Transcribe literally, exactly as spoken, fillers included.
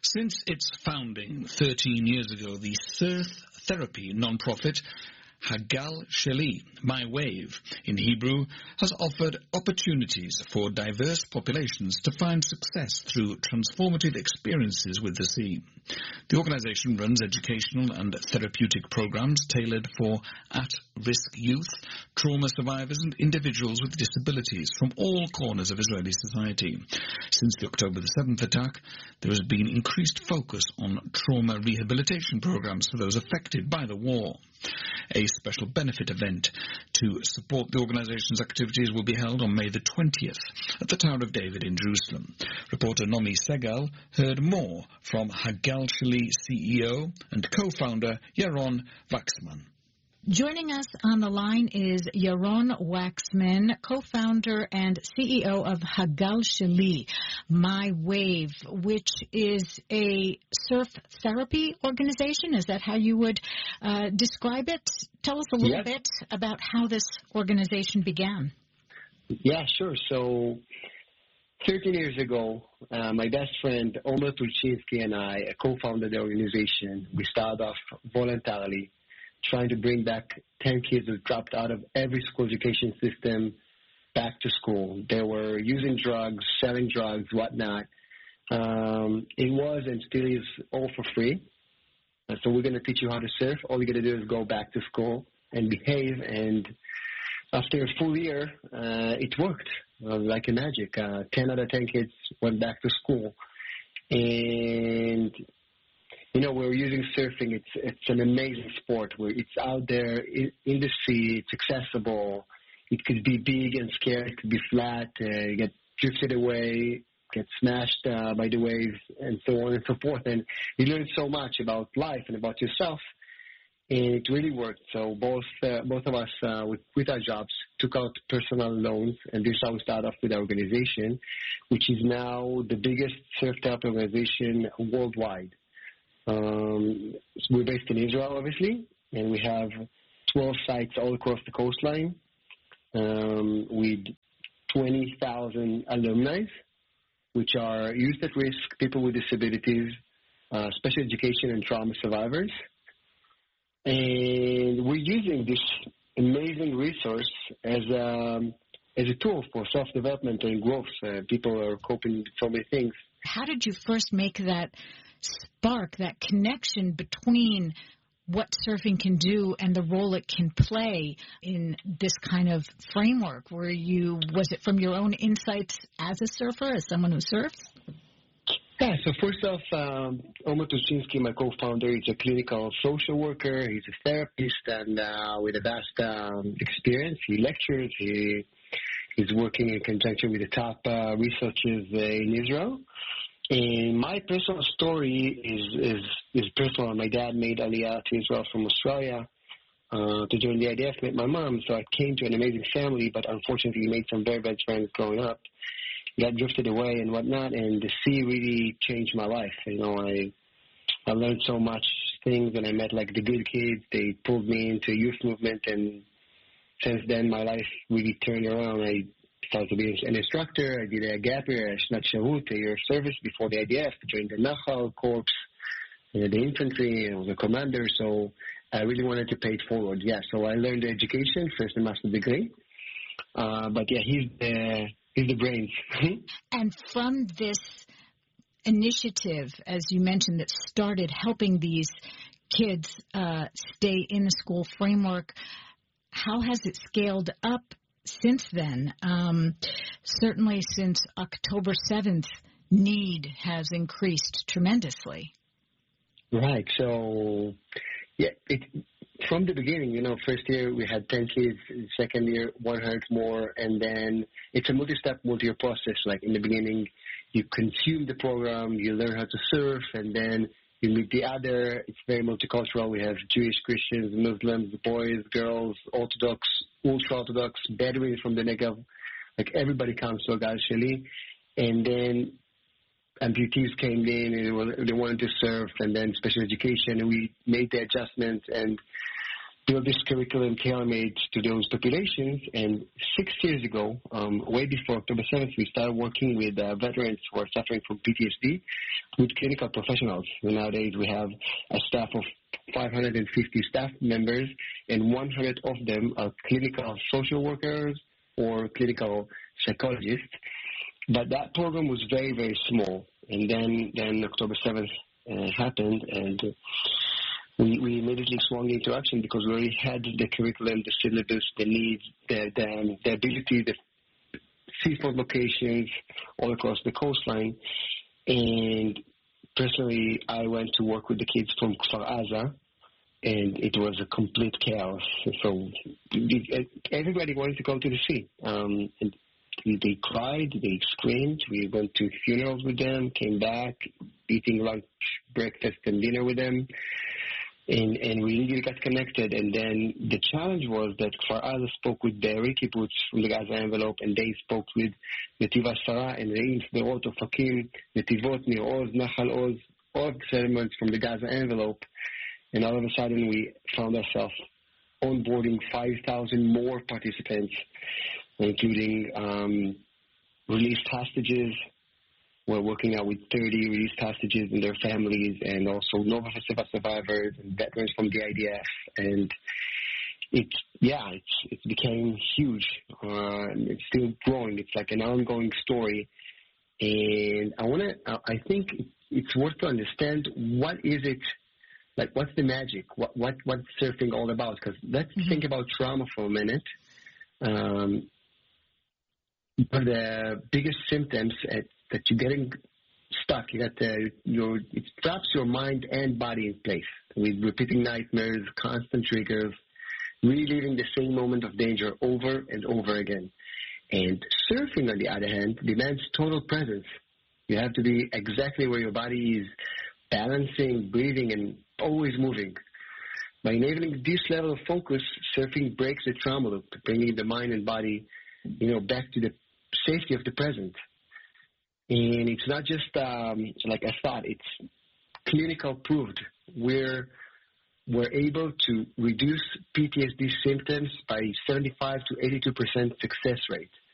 Since its founding thirteen years ago, the surf therapy non-profit Hagal Sheli, My Wave, in Hebrew, has offered opportunities for diverse populations to find success through transformative experiences with the sea. The organization runs educational and therapeutic programs tailored for at-risk youth, trauma survivors and individuals with disabilities from all corners of Israeli society. Since the October the seventh attack, there has been increased focus on trauma rehabilitation programs for those affected by the war. A special benefit event to support the organization's activities will be held on May the twentieth at the Tower of David in Jerusalem. Reporter Nomi Segal heard more from Hagal Sheli C E O and co-founder Yaron Waxman. Joining us on the line is Yaron Waxman, co-founder and C E O of Hagal Sheli, My Wave, which is a surf therapy organization. Is that how you would uh, describe it? Tell us a little yes. bit about how this organization began. Yeah, sure. So thirteen years ago, uh, my best friend Omer Tulchinsky and I co-founded the organization. We started off voluntarily, trying to bring back ten kids who dropped out of every school education system back to school. They were using drugs, selling drugs, whatnot. Um, it was and still is all for free. Uh, so we're going to teach you how to surf. All you got to do is go back to school and behave. And after a full year, uh, it worked uh, like a magic. Uh, ten out of ten kids went back to school. And you know, we're using surfing. It's it's an amazing sport where it's out there in, in the sea. It's accessible. It could be big and scary. It could be flat. Uh, you get drifted away, get smashed uh, by the waves, and so on and so forth. And you learn so much about life and about yourself. And it really worked. So both uh, both of us, uh, with, with our jobs, took out personal loans, and this is how we started off with our organization, which is now the biggest surf therapy organization worldwide. Um, so we're based in Israel, obviously, and we have twelve sites all across the coastline um, with twenty thousand alumni, which are youth at risk, people with disabilities, uh, special education and trauma survivors. And we're using this amazing resource as a, as a tool for self-development and growth. Uh, people are coping with so many things. How did you first make that spark, that connection between what surfing can do and the role it can play in this kind of framework? Were you, was it from your own insights as a surfer, as someone who surfs? Yeah, so first off, um, Omer Tulchinsky, my co-founder, he's a clinical social worker. He's a therapist and uh, with a vast um, experience. He lectures. He He's working in conjunction with the top uh, researchers uh, in Israel. And my personal story is, is, is personal. My dad made Aliyah to Israel from Australia uh, to join the I D F, met my mom. So I came to an amazing family, but unfortunately made some very bad friends growing up. Got drifted away and whatnot, and the sea really changed my life. You know, I I learned so much things, and I met like the good kids. They pulled me into youth movement, and since then my life really turned around. I started to be an instructor. I did a gap year, a Shnat Sharut, a year of service before the I D F. Joined the Nachal Corps, uh, the infantry. I was a commander, so I really wanted to pay it forward. Yeah, so I learned education, first a master's degree. Uh, but yeah, he's the He's the brains. And from this initiative, as you mentioned, that started helping these kids uh, stay in the school framework, how has it scaled up since then? Um, certainly since October seventh, need has increased tremendously. Right. So, yeah, it, from the beginning, you know, first year we had ten kids, second year one hundred more, and then it's a multi-step, multi-year process. Like in the beginning, you consume the program, you learn how to surf, and then you meet the other. It's very multicultural. We have Jewish, Christians, Muslims, boys, girls, Orthodox, ultra-Orthodox, Bedouins from the Negev. Like everybody comes to Hagal Sheli, and then amputees came in and they wanted to surf, and then special education, and we made the adjustments, and build this curriculum tailor-made to those populations. And six years ago, um, way before October seventh, we started working with uh, veterans who are suffering from P T S D with clinical professionals. So nowadays we have a staff of five hundred fifty staff members, and one hundred of them are clinical social workers or clinical psychologists. But that program was very, very small. And then, then October seventh uh, happened, and We, we immediately swung into action because we already had the curriculum, the syllabus, the needs, the, the, the ability, the seafront locations all across the coastline. And personally, I went to work with the kids from Kfar Aza, and it was a complete chaos. So everybody wanted to go to the sea. Um, and they cried, they screamed. We went to funerals with them, came back, eating lunch, breakfast, and dinner with them. And, and we really got connected. And then the challenge was that Kfar Aza spoke with Be'eri Kibbutz from the Gaza envelope, and they spoke with Netiv Asara and Re'im, Sderot, Ofakim, Netivot, Nir Oz, Nachal Oz, all of the settlements from the Gaza envelope. And all of a sudden we found ourselves onboarding five thousand more participants, including um, released hostages. We're working out with thirty released hostages and their families, and also Nova Festival survivors and veterans from the I D F. And it's, yeah, it's, it became huge. Uh, it's still growing. It's like an ongoing story. And I want to, I think it's worth to understand what is it, like what's the magic? What, what, what's surfing all about? Because let's mm-hmm. think about trauma for a minute. Um, one of the biggest symptoms at that you're getting stuck. You got the, your, it traps your mind and body in place with repeating nightmares, constant triggers, reliving the same moment of danger over and over again. And surfing, on the other hand, demands total presence. You have to be exactly where your body is, balancing, breathing, and always moving. By enabling this level of focus, surfing breaks the trauma loop, bringing the mind and body, you know, back to the safety of the present. And it's not just um, like a thought, it's clinical proved. We're, we're able to reduce P T S D symptoms by seventy-five to eighty-two percent success rate.